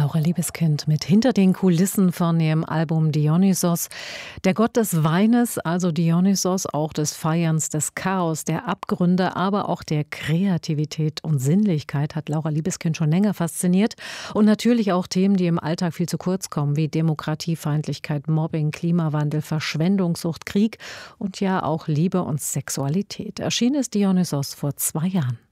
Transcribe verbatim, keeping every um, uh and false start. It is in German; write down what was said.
Laura Liebeskind mit Hinter den Kulissen von ihrem Album Dionysos. Der Gott des Weines, also Dionysos, auch des Feierns, des Chaos, der Abgründe, aber auch der Kreativität und Sinnlichkeit hat Laura Liebeskind schon länger fasziniert. Und natürlich auch Themen, die im Alltag viel zu kurz kommen, wie Demokratiefeindlichkeit, Mobbing, Klimawandel, Verschwendungssucht, Krieg und ja auch Liebe und Sexualität. Erschienen ist Dionysos vor zwei Jahren.